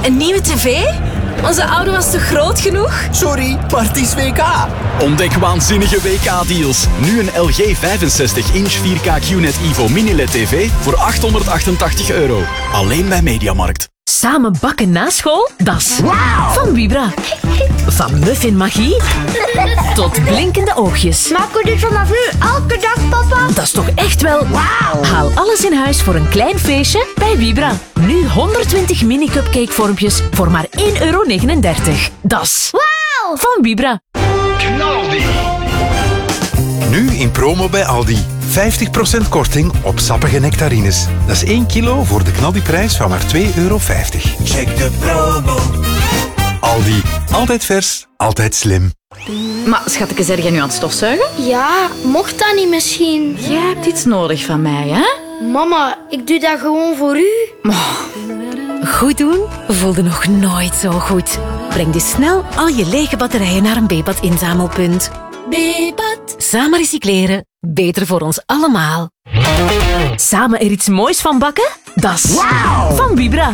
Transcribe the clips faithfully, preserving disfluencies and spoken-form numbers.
Een nieuwe tv? Onze oude was te groot genoeg? Sorry, maar het is W K. Ontdek waanzinnige W K-deals. Nu een L G vijfenzestig inch vier K Q N E T Evo Mini-L E D T V voor achthonderdachtentachtig euro. Alleen bij Mediamarkt. Samen bakken na school? Dat is Wow. van Vibra. Van muffin magie tot blinkende oogjes. Maken we dit vanaf nu elke dag, papa? Dat is toch echt wel... Wow. Haal alles in huis voor een klein feestje bij Vibra. Nu honderdtwintig mini-cupcake-vormpjes voor maar één euro negenendertig. Dat is Wauw! van Vibra. Knaldi. Nu in promo bij Aldi. vijftig procent korting op sappige nectarines. Dat is één kilo voor de knaldiprijs van maar twee euro vijftig. Check de promo. Aldi. Altijd vers, altijd slim. Maar schatje, zeg jij nu aan het stofzuigen? Ja, mocht dat niet misschien? Jij hebt iets nodig van mij, hè? Mama, ik doe dat gewoon voor u. Goed doen voelde nog nooit zo goed. Breng dus snel al je lege batterijen naar een Bebat inzamelpunt. Bebat. Samen recycleren, beter voor ons allemaal. Samen er iets moois van bakken? Dat is Wow. van Vibra.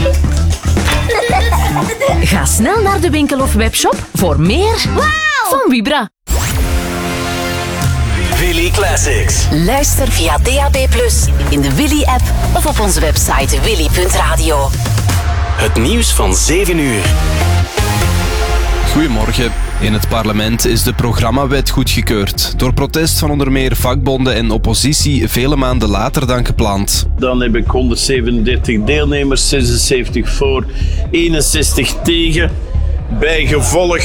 Ga snel naar de winkel of webshop voor meer van Vibra. Willy Classics. Luister via D A B plus, in de Willy-app of op onze website willy punt radio. Het nieuws van zeven uur. Goedemorgen. In het parlement is de programmawet goedgekeurd. Door protest van onder meer vakbonden en oppositie vele maanden later dan gepland. Dan heb ik honderdzevenendertig deelnemers, zesenzeventig voor, eenenzestig tegen. Bijgevolg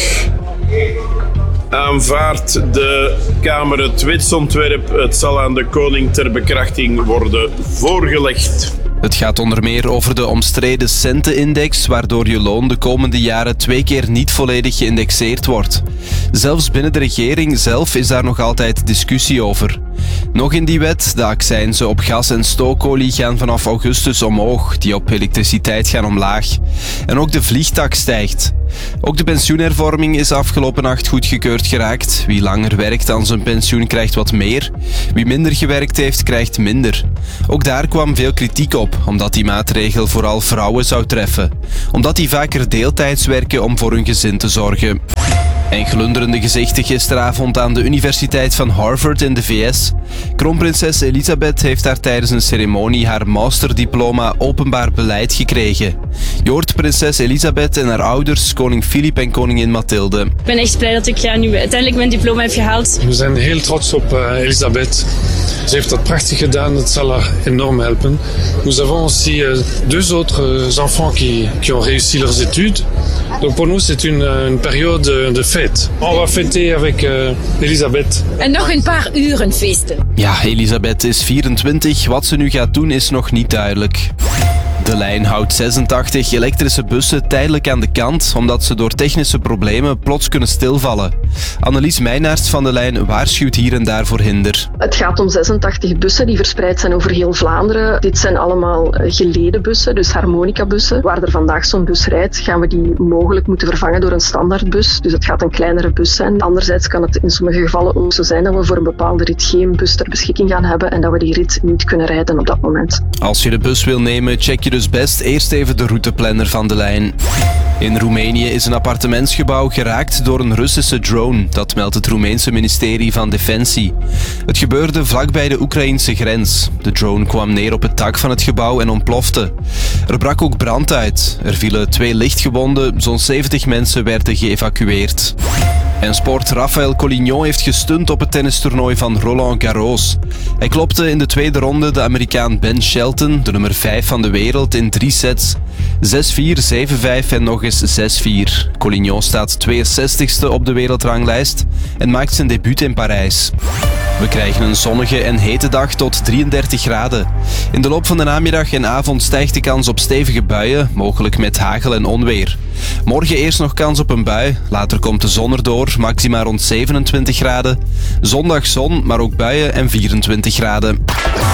aanvaardt de Kamer het wetsontwerp. Het zal aan de koning ter bekrachtiging worden voorgelegd. Het gaat onder meer over de omstreden centenindex, waardoor je loon de komende jaren twee keer niet volledig geïndexeerd wordt. Zelfs binnen de regering zelf is daar nog altijd discussie over. Nog in die wet, de accijnzen op gas en stookolie gaan vanaf augustus omhoog, die op elektriciteit gaan omlaag. En ook de vliegtax stijgt. Ook de pensioenhervorming is afgelopen nacht goedgekeurd geraakt. Wie langer werkt aan zijn pensioen krijgt wat meer. Wie minder gewerkt heeft, krijgt minder. Ook daar kwam veel kritiek op, omdat die maatregel vooral vrouwen zou treffen. Omdat die vaker deeltijds werken om voor hun gezin te zorgen. En glunderende gezichten gisteravond aan de Universiteit van Harvard in de V S. Kroonprinses Elisabeth heeft daar tijdens een ceremonie haar masterdiploma openbaar beleid gekregen. Je hoort prinses Elisabeth en haar ouders, koning Filip en koningin Mathilde. Ik ben echt blij dat ik ja, nu uiteindelijk mijn diploma heb gehaald. We zijn heel trots op uh, Elisabeth. Ze heeft dat prachtig gedaan, het zal haar enorm helpen. Nous avons aussi uh, deux autres enfants qui, qui ont réussi leurs études. Donc pour nous c'est une, une période de fête. On va fêter avec uh, Elisabeth. En nog een paar uren feesten. Ja, Elisabeth is vierentwintig. Wat ze nu gaat doen is nog niet duidelijk. De lijn houdt zesentachtig elektrische bussen tijdelijk aan de kant, omdat ze door technische problemen plots kunnen stilvallen. Annelies Meijnaerts van de lijn waarschuwt hier en daar voor hinder. Het gaat om zesentachtig bussen die verspreid zijn over heel Vlaanderen. Dit zijn allemaal geleden bussen, dus harmonicabussen. Waar er vandaag zo'n bus rijdt, gaan we die mogelijk moeten vervangen door een standaardbus. Dus het gaat een kleinere bus zijn. Anderzijds kan het in sommige gevallen ook zo zijn dat we voor een bepaalde rit geen bus ter beschikking gaan hebben en dat we die rit niet kunnen rijden op dat moment. Als je de bus wil nemen, check je dus best eerst even de routeplanner van de lijn. In Roemenië is een appartementsgebouw geraakt door een Russische drone. Dat meldt het Roemeense ministerie van Defensie. Het gebeurde vlakbij de Oekraïnse grens. De drone kwam neer op het dak van het gebouw en ontplofte. Er brak ook brand uit. Er vielen twee lichtgewonden, zo'n zeventig mensen werden geëvacueerd. En sport Rafael Collignon heeft gestunt op het tennistoernooi van Roland Garros. Hij klopte in de tweede ronde de Amerikaan Ben Shelton, de nummer vijf van de wereld, in drie sets. zes vier, zeven vijf en nog eens zes vier. Collignon staat tweeënzestigste op de wereldranglijst en maakt zijn debuut in Parijs. We krijgen een zonnige en hete dag tot drieëndertig graden. In de loop van de namiddag en avond stijgt de kans op stevige buien, mogelijk met hagel en onweer. Morgen eerst nog kans op een bui, later komt de zon erdoor, maxima rond zevenentwintig graden. Zondag zon, maar ook buien en vierentwintig graden.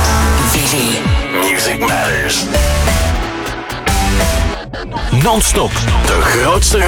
Willy. Music Matters. Non-stop. De grootste